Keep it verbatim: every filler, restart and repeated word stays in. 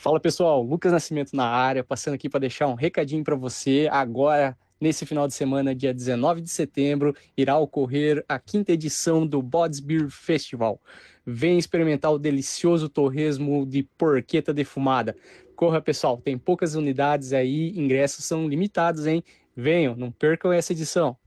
Fala pessoal, Lucas Nascimento na área, passando aqui para deixar um recadinho para você. Agora, nesse final de semana, dia dezenove de setembro, irá ocorrer a quinta edição do Bods Beer Festival. Vem experimentar o delicioso torresmo de porqueta defumada. Corra pessoal, tem poucas unidades aí, ingressos são limitados, hein? Venham, não percam essa edição.